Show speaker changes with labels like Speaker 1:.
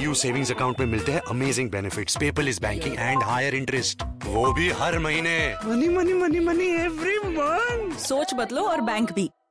Speaker 1: U U savings account में मिलते हैं amazing benefits, paperless banking and higher interest, वो भी हर महीने।
Speaker 2: Money money money money every month.
Speaker 3: सोच बदलो और बैंक भी।